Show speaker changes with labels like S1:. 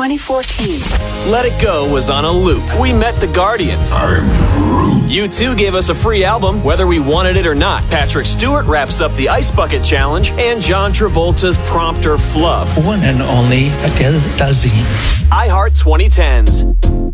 S1: 2014.
S2: Let It Go was on a loop. We met the Guardians. U2 gave us a free album, whether we wanted it or not. Patrick Stewart wraps up the Ice Bucket Challenge, and John Travolta's Prompter Flub.
S3: One and only Adele Dazeem.
S2: iHeart 2010s.